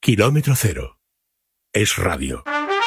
Kilómetro Cero. Es radio.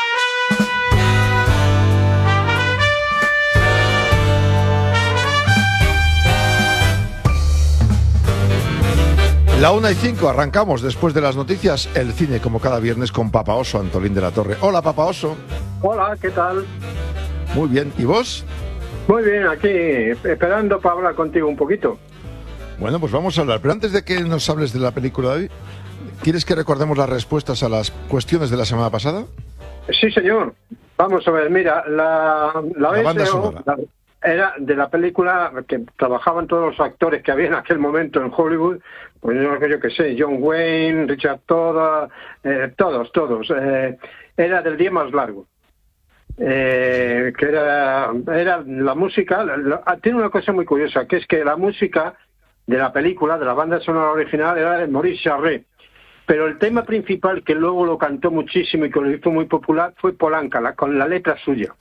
La 1:05, arrancamos después de las noticias, el cine como cada viernes con Papa Oso, Antolín de la Torre. Hola, Papa Oso. Hola, ¿qué tal? Muy bien, ¿y vos? Muy bien, aquí esperando para hablar contigo un poquito. Bueno, pues vamos a hablar, pero antes de que nos hables de la película de hoy, ¿quieres que recordemos las respuestas a las cuestiones de la semana pasada? Sí, señor. Vamos a ver, mira, la banda BSO sonora era de la película que trabajaban todos los actores que había en aquel momento en Hollywood, pues yo qué sé, John Wayne, Richard Todd, todos. Era del día más largo. Que era la música, tiene una cosa muy curiosa, que es que la música de la película, de la banda sonora original, era de Maurice Jarre, pero el tema principal, que luego lo cantó muchísimo y que lo hizo muy popular, fue Polanca, con la letra suya.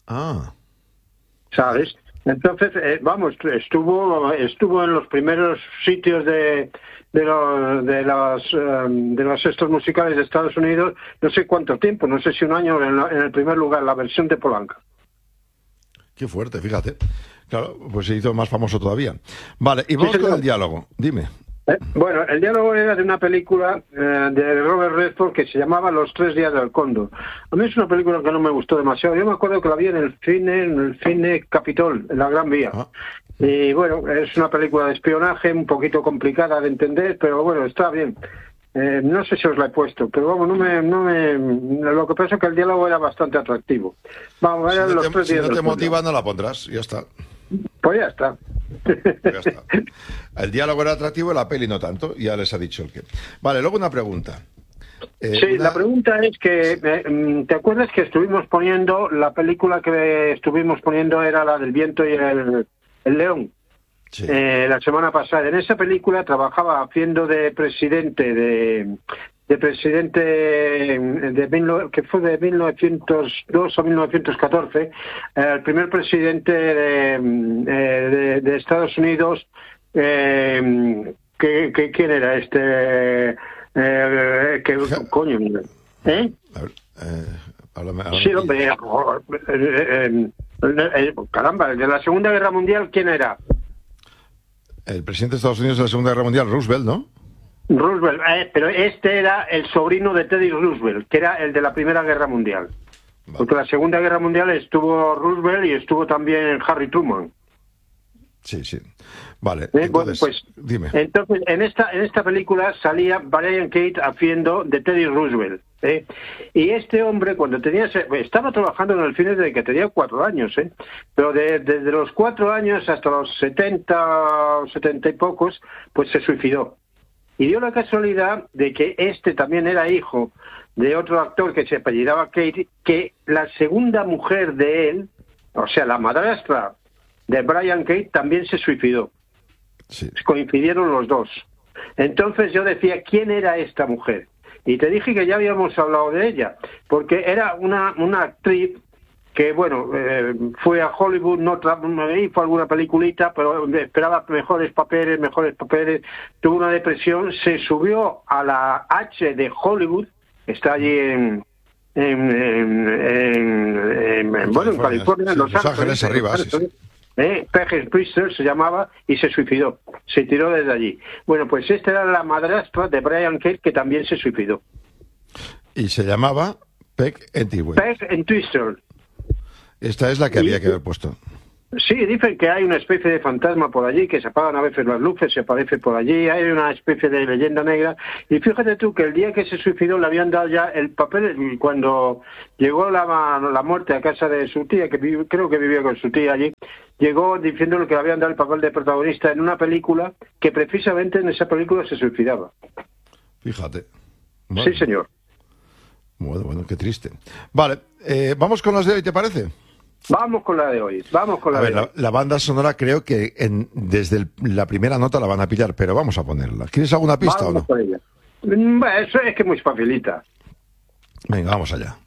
¿Sabes? Entonces, estuvo en los primeros sitios de los estos musicales de Estados Unidos, no sé cuánto tiempo, no sé si un año en el primer lugar, la versión de Polanca. Qué fuerte, fíjate. Claro, pues se hizo más famoso todavía. Vale, y vamos con el diálogo. Dime. Bueno, el diálogo era de una película de Robert Redford que se llamaba Los tres días del cóndor. A mí es una película que no me gustó demasiado. Yo me acuerdo que la vi en el cine Capitol, en la Gran Vía. Y bueno, es una película de espionaje, un poquito complicada de entender, pero bueno, está bien. No sé si os la he puesto, pero vamos, lo que pasa es que el diálogo era bastante atractivo. Vamos, eran los tres días. Si no te motiva, no la pondrás, ya está. Pues ya está. Ya está. El diálogo era atractivo y la peli no tanto, ya les ha dicho el que. Vale, luego una pregunta. La pregunta es que, ¿te acuerdas que estuvimos poniendo, la película que estuvimos poniendo era la del viento y el león? Sí. La semana pasada. En esa película trabajaba haciendo de presidente que fue de 1902 o 1914, el primer presidente de Estados Unidos, ¿quién era este? Coño, ¿eh? Sí, hombre, caramba, de la Segunda Guerra Mundial, ¿quién era? El presidente de Estados Unidos de la Segunda Guerra Mundial, Roosevelt, ¿no? Roosevelt, pero este era el sobrino de Teddy Roosevelt, que era el de la Primera Guerra Mundial. Vale. Porque la Segunda Guerra Mundial estuvo Roosevelt y estuvo también Harry Truman. Sí. Vale, entonces, bueno, pues, dime. Entonces, en esta película salía Brian Keith haciendo de Teddy Roosevelt. Y este hombre, cuando estaba trabajando en el cine desde que tenía 4 años, pero desde los 4 años hasta los 70 y pocos, pues se suicidó. Y dio la casualidad de que este también era hijo de otro actor que se apellidaba Keith, que la segunda mujer de él, o sea, la madrastra de Brian Keith, también se suicidó. Sí. Coincidieron los dos. Entonces yo decía, ¿quién era esta mujer? Y te dije que ya habíamos hablado de ella, porque era una actriz que, bueno, fue a Hollywood, hizo alguna peliculita, pero esperaba mejores papeles, tuvo una depresión, se subió a la H de Hollywood, está allí en California, en Los Ángeles arriba, sí. Peggy Priester se llamaba y se suicidó, se tiró desde allí. Bueno, pues esta era la madrastra de Brian Keith, que también se suicidó. Y se llamaba Peg Entwistle. Peg Entwistle. Esta es la que había que haber puesto. Sí, dicen que hay una especie de fantasma por allí, que se apagan a veces las luces, se aparece por allí, hay una especie de leyenda negra. Y fíjate tú que el día que se suicidó le habían dado ya el papel, cuando llegó la muerte a casa de su tía, que creo que vivía con su tía allí, llegó diciéndole que le habían dado el papel de protagonista en una película que precisamente en esa película se suicidaba. Fíjate. Bueno. Sí, señor. Bueno, qué triste. Vale, vamos con las de hoy, ¿te parece? Vamos con la de hoy. La banda sonora creo que desde la primera nota la van a pillar, pero vamos a ponerla. ¿Quieres alguna pista o no? Eso es que muy facilita. Venga, vamos allá.